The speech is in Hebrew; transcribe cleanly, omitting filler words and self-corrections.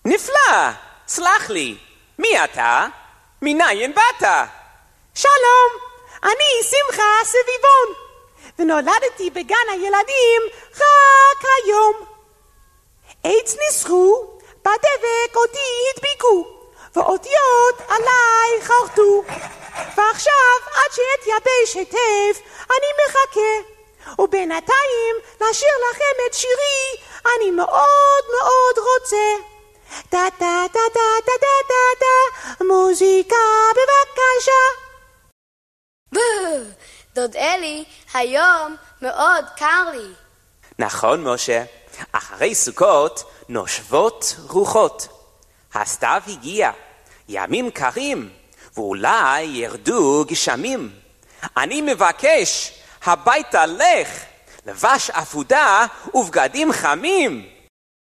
נפלא, סלח לי, מי אתה? מניין באת? שלום, אני שמחה סביבון, ונולדתי בגן הילדים רק היום. עץ ניסחו, בדבק אותי הדביקו, ואותיות עליי חרטו, ועכשיו עד שאתייבש היטב אני מחכה, ובינתיים לשיר לכם את שירי אני מאוד מאוד רוצה. דה דה דה דה דה דה דה דה, מוזיקה בבקשה. דוד אלי, היום מאוד קר לי. נכון משה, אחרי סוכות נושבות רוחות. הסתיו הגיע, ימים קרים, ואולי ירדו גשמים. אני מבקש, הביתה לך, לבש אפודה ובגדים חמים.